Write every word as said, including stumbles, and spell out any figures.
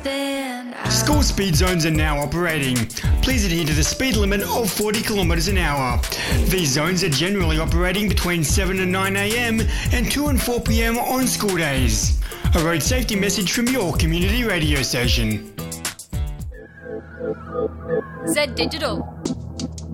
School speed zones are now operating. Please adhere to the speed limit of forty kilometres an hour. These zones are generally operating between seven and nine a m and two and four p m on school days. A road safety message from your community radio station. Z Digital.